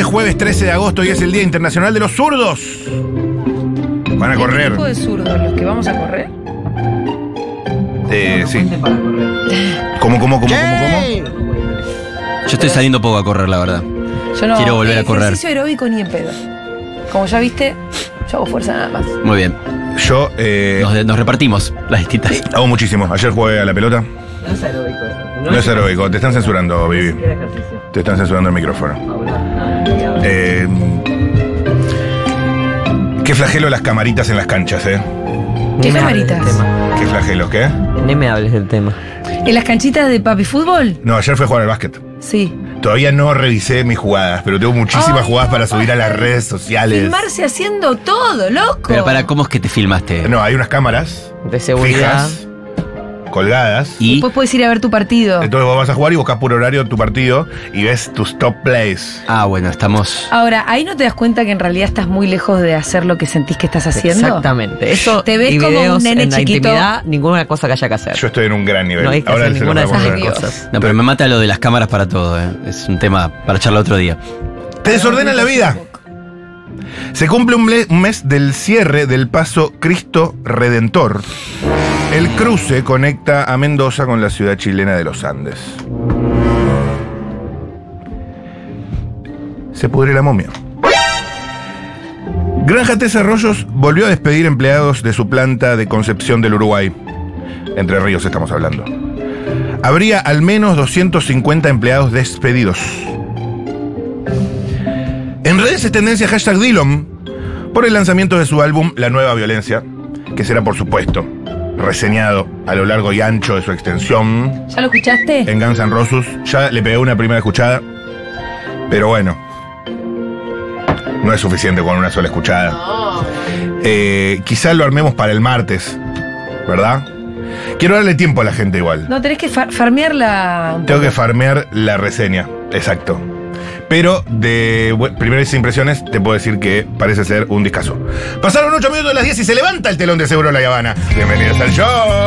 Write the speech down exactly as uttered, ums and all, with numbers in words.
es jueves trece de agosto y es el Día Internacional de los Zurdos. Van a correr. ¿Qué tipo de zurdos? ¿Los que vamos a correr? Eh, sí. ¿Cómo, cómo, cómo, cómo, cómo? Yo estoy saliendo poco a correr, la verdad. Yo no. Quiero volver a correr. Ejercicio aeróbico ni en pedo. Como ya viste, yo hago fuerza nada más. Muy bien. Yo eh, Nos, nos repartimos las distintas. hago muchísimo. Ayer jugué a la pelota. No es aeróbico eso. No es aeróbico. Te están censurando, Vivi. Te están censurando el micrófono. Eh, qué flagelo las camaritas en las canchas, ¿eh? ¿Qué Ni me hables del camaritas? tema. Qué flagelo, ¿qué? Ni me hables del tema. ¿En las canchitas de papi fútbol? No, ayer fui a jugar al básquet. Sí. Todavía no revisé mis jugadas, pero tengo muchísimas Ay, jugadas no, para subir a las redes sociales. Filmarse haciendo todo, loco. Pero para, ¿cómo es que te filmaste? No, hay unas cámaras De seguridad. fijas, colgadas. Y Después puedes ir a ver tu partido. Entonces vos vas a jugar y buscas por horario tu partido y ves tus top plays. Ah, bueno, estamos. Ahora, ahí no te das cuenta que en realidad estás muy lejos de hacer lo que sentís que estás haciendo. Exactamente. Eso Te ves y como un videos nene en la chiquito. intimidad, ninguna cosa que haya que hacer. Yo estoy en un gran nivel. No hay que Ahora hacer se lo ninguna de vamos a esas ver. Dios. cosas. No, pero me mata lo de las cámaras para todo, ¿eh? Es un tema para charlar otro día. Te desordenan la vida. Se cumple un, ble- un mes del cierre del paso Cristo Redentor. El cruce conecta a Mendoza con la ciudad chilena de los Andes. Se pudre la momia. Granja Tesa Arroyos volvió a despedir empleados de su planta de Concepción del Uruguay. Entre Ríos estamos hablando. Habría al menos doscientos cincuenta empleados despedidos. En redes es tendencia hashtag Dillon por el lanzamiento de su álbum La Nueva Violencia, que será por supuesto reseñado a lo largo y ancho de su extensión ¿Ya lo escuchaste? en Guns N' Roses. Ya le pegué una primera escuchada, pero bueno, no es suficiente con una sola escuchada. Eh, quizá lo armemos para el martes, ¿verdad? Quiero darle tiempo a la gente igual. No, tenés que far- farmearla. un Tengo poco. que farmear la reseña, exacto. Pero de bu- primeras impresiones te puedo decir que parece ser un discazo. Pasaron ocho minutos de las diez y se levanta el telón de Seguro La Habana. Bienvenidos al show.